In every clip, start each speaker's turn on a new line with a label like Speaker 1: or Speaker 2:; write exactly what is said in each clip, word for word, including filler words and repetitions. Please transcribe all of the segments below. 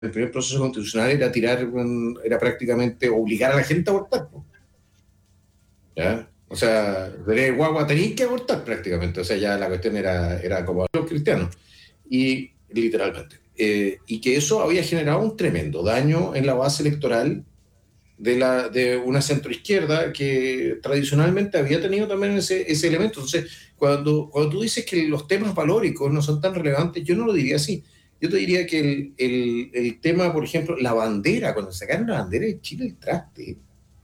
Speaker 1: el primer proceso constitucional era tirar, era prácticamente obligar a la gente a abortar, ¿ya? O sea, de guagua tenéis que abortar prácticamente, o sea, ya la cuestión era, era como los cristianos, y literalmente, eh, y que eso había generado un tremendo daño en la base electoral de, la, de una centroizquierda que tradicionalmente había tenido también ese, ese elemento. Entonces, cuando, cuando tú dices que los temas valóricos no son tan relevantes, yo no lo diría así. Yo te diría que el, el, el tema, por ejemplo, la bandera, cuando sacaron la bandera de Chile, el traste,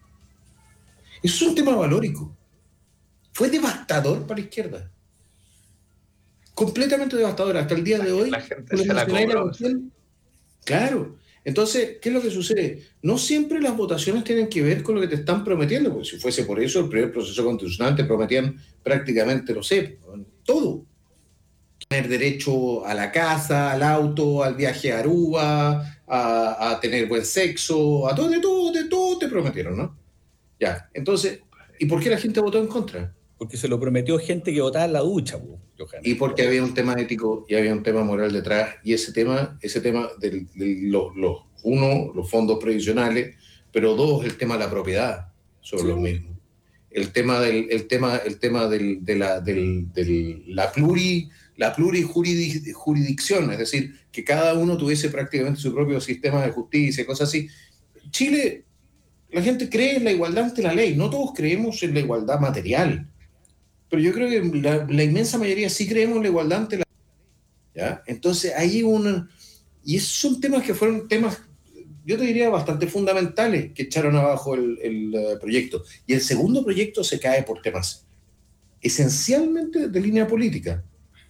Speaker 1: eso es un tema valórico. Fue devastador para la izquierda. Completamente devastador. Hasta el día de hoy.
Speaker 2: La gente se la cobró.
Speaker 1: Claro. Entonces, ¿qué es lo que sucede? No siempre las votaciones tienen que ver con lo que te están prometiendo, porque si fuese por eso, el primer proceso constitucional te prometían prácticamente, no sé, todo. Tener derecho a la casa, al auto, al viaje a Aruba, a, a tener buen sexo, a todo, de todo, de todo te prometieron, ¿no? Ya, entonces, ¿y por qué la gente votó en contra?
Speaker 3: Porque se lo prometió gente que votaba en la ducha,
Speaker 1: Johannes. Y porque había un tema ético y había un tema moral detrás, y ese tema, ese tema de los, los, uno, los fondos previsionales, pero dos, el tema de la propiedad sobre sí. Los mismos. El tema del, el tema, el tema del, de la, del, del, la pluri, la plurijurisdicción, es decir, que cada uno tuviese prácticamente su propio sistema de justicia, cosas así. Chile, la gente cree en la igualdad ante la ley, no todos creemos en la igualdad material, pero yo creo que la, la inmensa mayoría sí creemos en la igualdad ante la ley, ¿ya? Entonces hay un... Y esos son temas que fueron temas, yo te diría, bastante fundamentales que echaron abajo el, el uh, proyecto. Y el segundo proyecto se cae por temas esencialmente de línea política.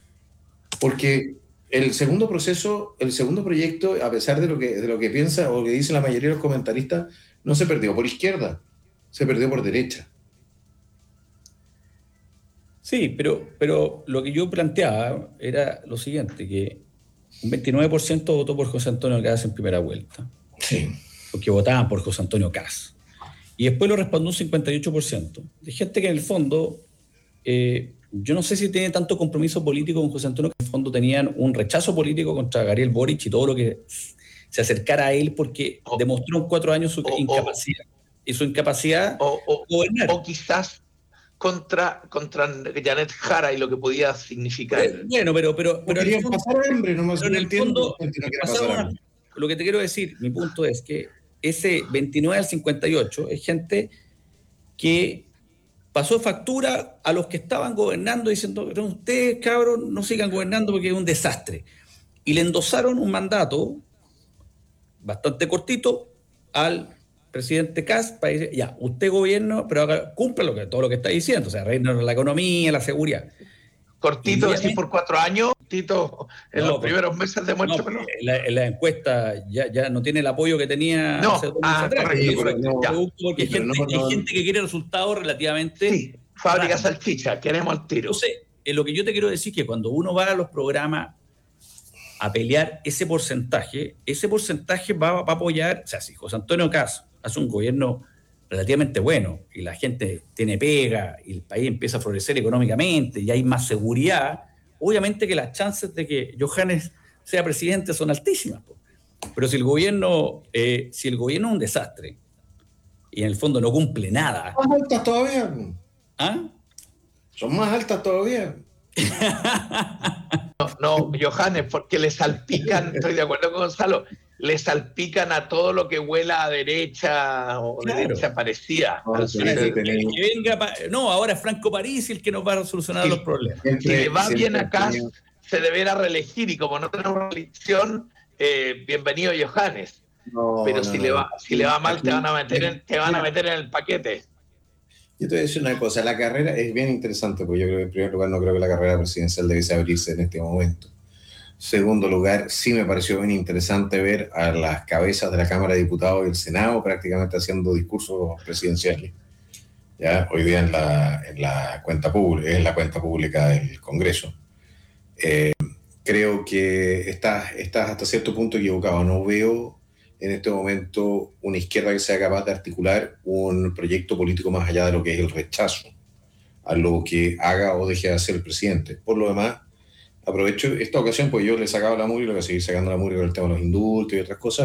Speaker 1: Porque el segundo proceso, el segundo proyecto, a pesar de lo que, de lo que piensa o que dice la mayoría de los comentaristas, no se perdió por izquierda, se perdió por derecha.
Speaker 3: Sí, pero, pero lo que yo planteaba era lo siguiente, que un veintinueve por ciento votó por José Antonio Kast en primera vuelta.
Speaker 1: Sí.
Speaker 3: Porque votaban por José Antonio Kast. Y después lo respondió un cincuenta y ocho por ciento. De gente que en el fondo, eh, yo no sé si tiene tanto compromiso político con José Antonio, que en el fondo tenían un rechazo político contra Gabriel Boric y todo lo que se acercara a él, porque
Speaker 2: o,
Speaker 3: demostró en cuatro años su
Speaker 2: o,
Speaker 3: incapacidad. Y su incapacidad
Speaker 2: o, o, gobernar. O quizás contra, contra Janet Jara y lo que podía significar.
Speaker 3: Pero, bueno, pero... pero, pero
Speaker 1: querían
Speaker 3: fondo,
Speaker 1: pasar hambre, nomás
Speaker 3: pero en el fondo,
Speaker 1: no pasar
Speaker 3: lo que te quiero decir, mi punto es que ese veintinueve al cincuenta y ocho es gente que pasó factura a los que estaban gobernando diciendo, pero ustedes, cabros, no sigan gobernando porque es un desastre. Y le endosaron un mandato bastante cortito al presidente Kast para decir, ya, usted gobierna, pero haga, cumpla lo que, todo lo que está diciendo, o sea, reina la economía, la seguridad.
Speaker 2: Cortito, así por cuatro años, cortito en no, los porque, primeros meses de muerte.
Speaker 3: No, en, la, en la encuesta ya, ya no tiene el apoyo que tenía
Speaker 2: no,
Speaker 3: hace dos
Speaker 2: ah,
Speaker 3: atrás.
Speaker 2: Correcto, correcto,
Speaker 3: no,
Speaker 2: ya.
Speaker 3: Porque hay, gente, no, no, hay gente que quiere resultados relativamente...
Speaker 2: Sí, fábrica salchicha, queremos el tiro.
Speaker 3: Entonces, eh, lo que yo te quiero decir es que cuando uno va a los programas a pelear ese porcentaje, ese porcentaje va, va a apoyar, o sea, si José Antonio Kast hace un gobierno relativamente bueno y la gente tiene pega y el país empieza a florecer económicamente y hay más seguridad, obviamente que las chances de que Johannes sea presidente son altísimas. Pero si el gobierno, eh, si el gobierno es un desastre y en el fondo no cumple nada...
Speaker 1: Son más altas todavía.
Speaker 3: ¿Ah?
Speaker 1: Son más altas todavía.
Speaker 2: No, no, Johannes, porque le salpican, estoy de acuerdo con Gonzalo, le salpican a todo lo que huela a derecha o claro. derecha parecida.
Speaker 1: No,
Speaker 2: al
Speaker 1: sí,
Speaker 2: que,
Speaker 3: que, que venga pa, no, ahora es Franco Parisi el que nos va a solucionar sí, los problemas.
Speaker 2: Si le va bien acá, se deberá reelegir y como no tenemos reelección, eh, bienvenido Johannes. No, Pero no, si, no, le va, si le va mal, aquí, te van a meter en, te van a meter en el paquete.
Speaker 1: Yo te voy a decir una cosa, la carrera es bien interesante, porque yo creo que en primer lugar no creo que la carrera presidencial debiese abrirse en este momento. Segundo lugar, sí me pareció bien interesante ver a las cabezas de la Cámara de Diputados y el Senado prácticamente haciendo discursos presidenciales. Ya hoy día en la, en la cuenta pública, en la cuenta pública del Congreso. Eh, creo que estás, estás hasta cierto punto equivocado. No veo en este momento una izquierda que sea capaz de articular un proyecto político más allá de lo que es el rechazo a lo que haga o deje de hacer el presidente. Por lo demás, aprovecho esta ocasión, pues yo le he sacado la mugre y le voy a seguir sacando la mugre con el tema de los indultos y otras cosas,